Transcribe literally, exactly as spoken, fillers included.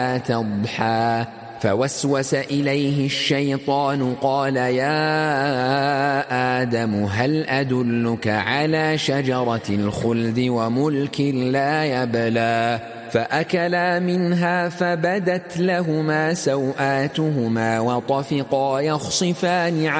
تضحى فوسوس إليه الشيطان قال يا آدم هل أدلك على شجرة الخلد وملك لا يبلى فأكلا منها فبدت لهما سوآتهما وطفقا يخصفان